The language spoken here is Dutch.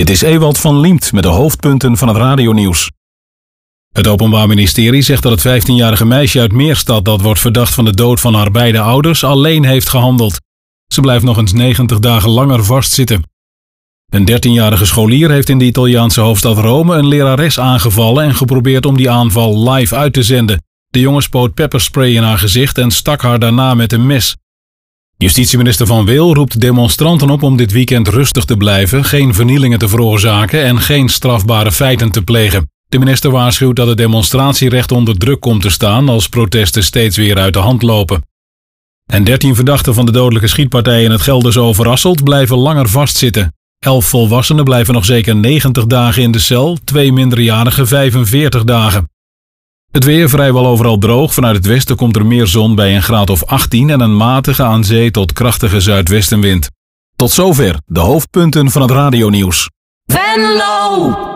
Dit is Ewald van Liemt met de hoofdpunten van het radionieuws. Het Openbaar Ministerie zegt dat het 15-jarige meisje uit Meerstad dat wordt verdacht van de dood van haar beide ouders alleen heeft gehandeld. Ze blijft nog eens 90 dagen langer vastzitten. Een 13-jarige scholier heeft in de Italiaanse hoofdstad Rome een lerares aangevallen en geprobeerd om die aanval live uit te zenden. De jongen spoot pepperspray in haar gezicht en stak haar daarna met een mes. Justitieminister Van Wil roept demonstranten op om dit weekend rustig te blijven, geen vernielingen te veroorzaken en geen strafbare feiten te plegen. De minister waarschuwt dat het demonstratierecht onder druk komt te staan als protesten steeds weer uit de hand lopen. En 13 verdachten van de dodelijke schietpartij in het Gelderse Overasselt blijven langer vastzitten. 11 volwassenen blijven nog zeker 90 dagen in de cel, 2 minderjarigen 45 dagen. Het weer vrijwel overal droog. Vanuit het westen komt er meer zon bij een graad of 18 en een matige aan zee tot krachtige zuidwestenwind. Tot zover de hoofdpunten van het radionieuws. Venlo!